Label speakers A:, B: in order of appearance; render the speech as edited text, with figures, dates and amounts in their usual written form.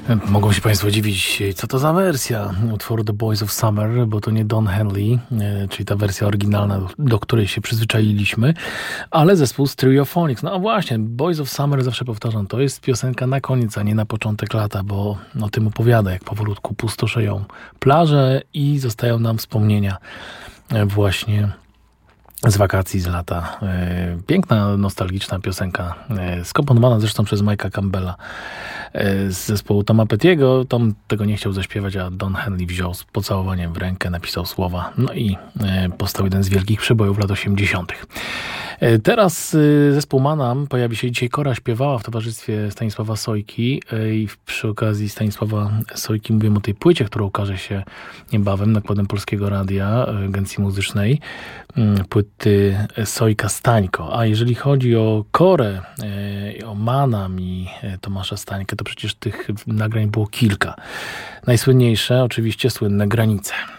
A: Mogą się Państwo dziwić, co to za wersja utworu The Boys of Summer, bo to nie Don Henley, czyli ta wersja oryginalna, do której się przyzwyczailiśmy, ale zespół Stereophonics. No a właśnie, Boys of Summer, zawsze powtarzam, to jest piosenka na koniec, a nie na początek lata, bo o tym opowiada, jak powolutku pustoszeją plaże i zostają nam wspomnienia właśnie z wakacji, z lata. Piękna, nostalgiczna piosenka, skomponowana zresztą przez Mike'a Campbella z zespołu Toma Pettiego. Tom tego nie chciał zaśpiewać, a Don Henley wziął z pocałowaniem w rękę, napisał słowa, no i powstał jeden z wielkich przebojów lat 80. Teraz zespół Manam, pojawi się dzisiaj Kora śpiewała w towarzystwie Stanisława Sojki i przy okazji Stanisława Sojki mówiłem o tej płycie, która ukaże się niebawem nakładem Polskiego Radia, Agencji Muzycznej, płyty Sojka Stańko. A jeżeli chodzi o Korę, o Manam i Tomasza Stańkę, to przecież tych nagrań było kilka. Najsłynniejsze oczywiście słynne Granice.